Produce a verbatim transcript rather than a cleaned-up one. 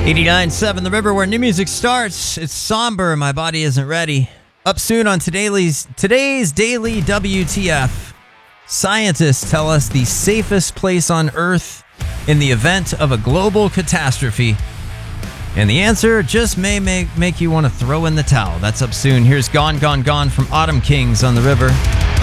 eighty-nine point seven The River, where new music starts. It's somber. My body isn't ready. Up soon on today's, today's Daily W T F. Scientists tell us the safest place on Earth in the event of a global catastrophe. And the answer just may make, make you want to throw in the towel. That's up soon. Here's Gone, Gone, Gone from Autumn Kings on The River.